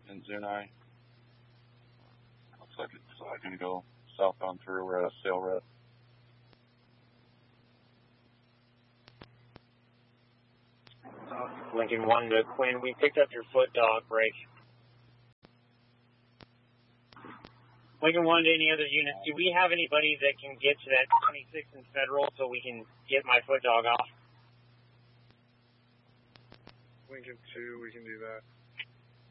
in Zuni. Looks like it's going to go southbound through. We're at a sail rep. Lincoln 1 to Quinn, we picked up your foot dog break. Lincoln 1 to any other units, do we have anybody that can get to that 26 and Federal so we can get my foot dog off? Lincoln 2, we can do that.